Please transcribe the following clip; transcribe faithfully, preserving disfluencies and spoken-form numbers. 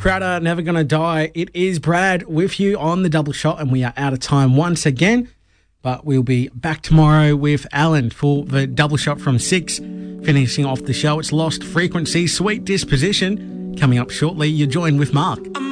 Crowder, Never Gonna Die. It is Brad with you on the double shot, and we are out of time once again. But we'll be back tomorrow with Alan for the double shot from six. Finishing off the show, it's Lost Frequency, Sweet Disposition. Coming up shortly, you're joined with Mark.